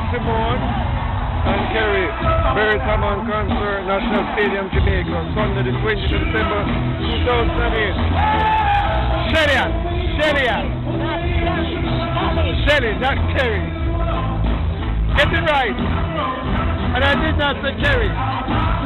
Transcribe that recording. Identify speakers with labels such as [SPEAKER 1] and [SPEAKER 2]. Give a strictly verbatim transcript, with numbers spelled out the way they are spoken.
[SPEAKER 1] Simone and Kerry, Barry Tamon Concert, National Stadium, Jamaica, Sunday the twentieth of December two thousand eight. Shelly, Shelly, Shelly, not Kerry. Get it right. And I did not say Kerry.